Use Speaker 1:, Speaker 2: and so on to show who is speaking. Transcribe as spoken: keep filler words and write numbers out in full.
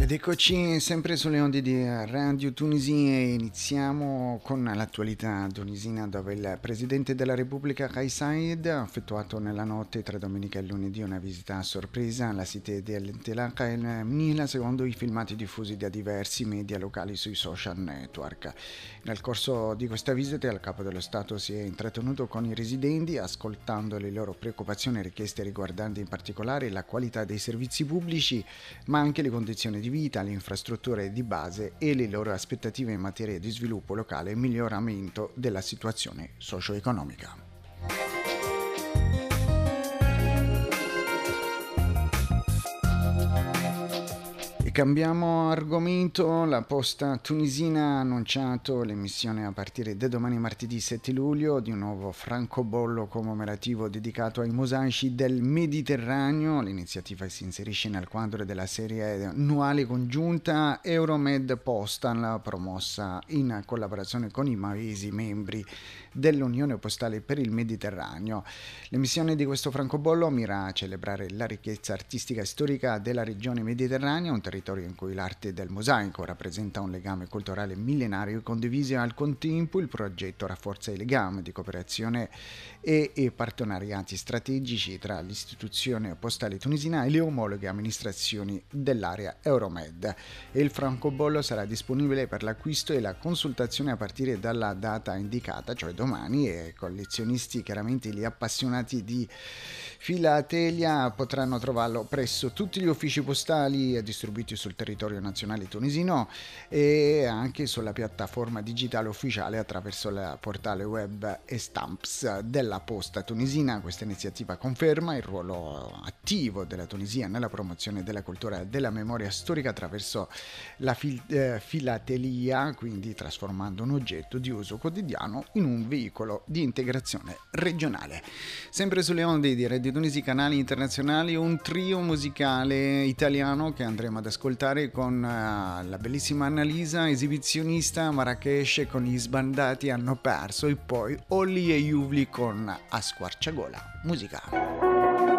Speaker 1: Ed eccoci sempre sulle onde di Radio Tunisia e iniziamo con l'attualità tunisina, dove il Presidente della Repubblica Kais Saied ha effettuato nella notte tra domenica e lunedì una visita a sorpresa alla Cité dell'Intelak El Mnila, secondo i filmati diffusi da diversi media locali sui social network. Nel corso di questa visita il Capo dello Stato si è intrattenuto con i residenti, ascoltando le loro preoccupazioni e richieste riguardanti in particolare la qualità dei servizi pubblici, ma anche le condizioni di vita, le infrastrutture di base e le loro aspettative in materia di sviluppo locale e miglioramento della situazione socio-economica. E cambiamo argomento. La posta tunisina ha annunciato l'emissione a partire da domani martedì sette luglio di un nuovo francobollo commemorativo dedicato ai mosaici del Mediterraneo. L'iniziativa si inserisce nel quadro della serie annuale congiunta Euromed Postal, promossa in collaborazione con i paesi membri dell'Unione Postale per il Mediterraneo. L'emissione di questo francobollo mira a celebrare la ricchezza artistica e storica della regione mediterranea, un territorio in cui l'arte del mosaico rappresenta un legame culturale millenario e condiviso. Al contempo il progetto rafforza i legami di cooperazione e, e partenariati strategici tra l'istituzione postale tunisina e le omologhe amministrazioni dell'area Euromed. E il francobollo sarà disponibile per l'acquisto e la consultazione a partire dalla data indicata, cioè domani, e collezionisti, chiaramente gli appassionati di filatelia, potranno trovarlo presso tutti gli uffici postali distribuiti sul territorio nazionale tunisino e anche sulla piattaforma digitale ufficiale attraverso il portale web e stamps della posta tunisina. Questa iniziativa conferma il ruolo attivo della Tunisia nella promozione della cultura e della memoria storica attraverso la fil- eh, filatelia, quindi trasformando un oggetto di uso quotidiano in un veicolo di integrazione regionale. Sempre sulle onde di Radio Tunisi, canali internazionali, un trio musicale italiano che andremo ad ascoltare con uh, la bellissima Annalisa, esibizionista a Marrakesh con gli Sbandati hanno perso, e poi Olli e Juvli con A Squarciagola. Musica.